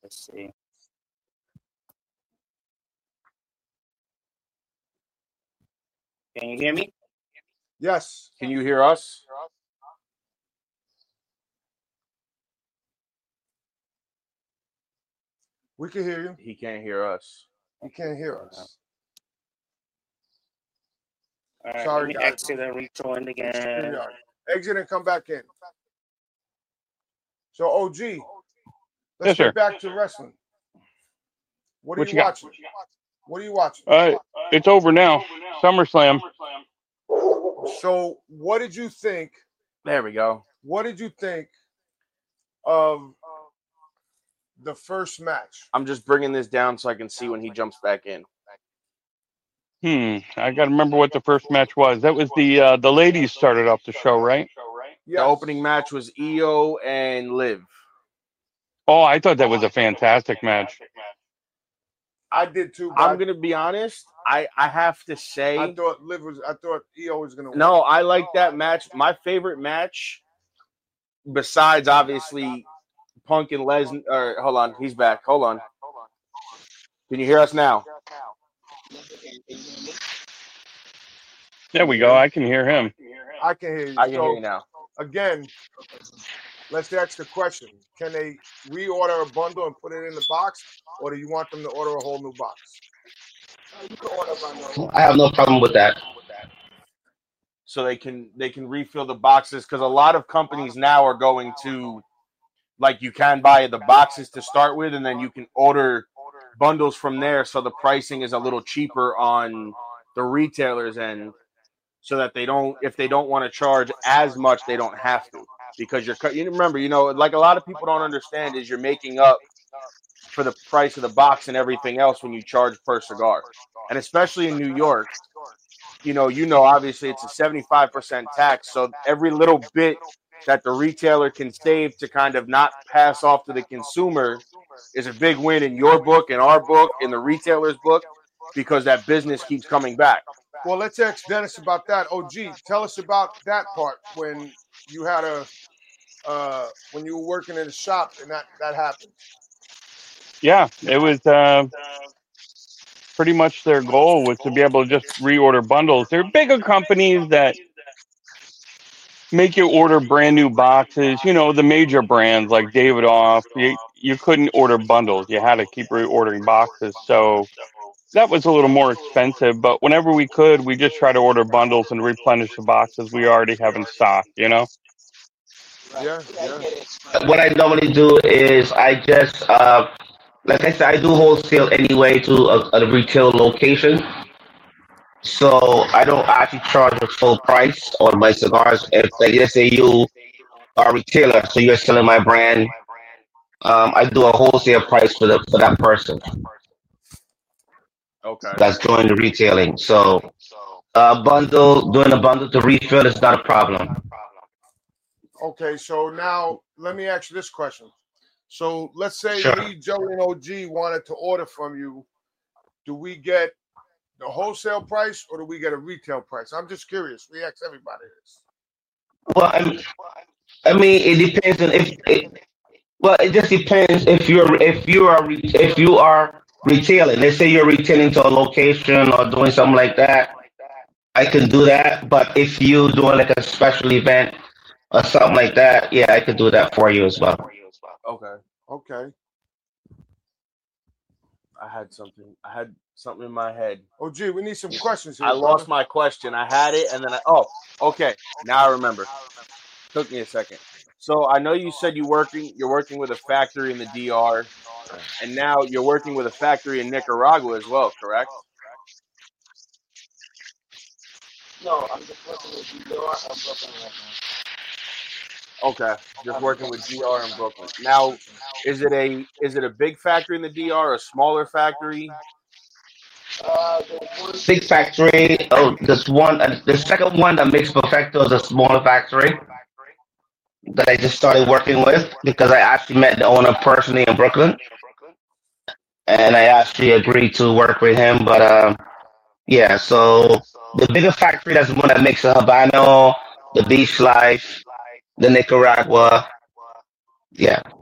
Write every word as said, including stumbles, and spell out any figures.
Let's see. Can you hear me? Yes. Can you hear us? We can hear you. He can't hear us. You can't hear us. All right, Sorry, let me guys. exit and rejoin again. Exit and come back in. So, O G, let's Yes, get sir. back to wrestling. What are What you you got? watching? What are you watching? Uh, it's over now. SummerSlam. So, what did you think? There we go. What did you think of the first match? I'm just bringing this down so I can see when he jumps back in. Hmm. I got to remember what the first match was. That was the uh, the ladies started off the show, right? Yes. The opening match was Io and Liv. Oh, I thought that was a fantastic match. I did too. I'm gonna be honest. I, I have to say. I thought Liv was. I thought Io was gonna win. No, I like that match. My favorite match, besides obviously Punk and Lesnar. Or hold on, he's back. Hold on. Can you hear us now? There we go. I can hear him. I can hear you. I can so, hear you now. Again, let's ask the question: can they reorder a bundle and put it in the box, or do you want them to order a whole new box? I have no problem with that. So they can they can refill the boxes, because a lot of companies now are going to, like, you can buy the boxes to start with, and then you can order bundles from there, so the pricing is a little cheaper on the retailers end, so that they don't, if they don't want to charge as much, they don't have to, because you're you remember, you know, like a lot of people don't understand is you're making up for the price of the box and everything else when you charge per cigar, and especially in New York. You know, you know, obviously it's a seventy-five percent tax, so every little bit that the retailer can save to kind of not pass off to the consumer is a big win in your book, in our book, in the retailer's book, because that business keeps coming back. Well, let's ask Dennis about that. O G, tell us about that part when you had a uh, when you were working in the shop and that that happened. Yeah, it was uh, pretty much their goal was to be able to just reorder bundles. There are bigger companies that make you order brand new boxes. You know, the major brands like Davidoff, you, you couldn't order bundles. You had to keep reordering boxes. So that was a little more expensive. But whenever we could, we just try to order bundles and replenish the boxes we already have in stock, you know? Yeah, yeah. What I normally do is I just, uh, like I said, I do wholesale anyway to a, a retail location. So I don't actually charge a full price on my cigars. If, like, let's say you are a retailer, so you're selling my brand, um, I do a wholesale price for the for that person. Okay. That's doing the retailing. So uh, bundle, doing a bundle to refill is not a problem. Okay, so now let me ask you this question. So let's say Sure. me, Joe, and O G wanted to order from you. Do we get the wholesale price or do we get a retail price? I'm just curious. We ask everybody this. Well, I mean, I mean, it depends on if. It, well, it just depends if you're if you are re- if you are retailing. Let's say you're retailing to a location or doing something like that. I can do that. But if you doing like a special event or something like that, yeah, I could do that for you as well. Okay. Okay. I had something. I had something in my head. O G, we need some questions here. I lost brother. my question. I had it, and then I. Oh, okay. Now I remember. Took me a second. So I know you said you working. You're working with a factory in the D R, and now you're working with a factory in Nicaragua as well, correct? No, I'm just working with D R. I'm working right now. Okay, just working with D R in Brooklyn. Now, is it a is it a big factory in the D R, a smaller factory? Uh, the one Big factory. Oh, this one, uh, the second one that makes Perfecto is a smaller factory that I just started working with because I actually met the owner personally in Brooklyn, and I actually agreed to work with him. But uh, yeah, so the bigger factory, that's the one that makes the Habano, the Beach Life, the Nicaragua. Yeah.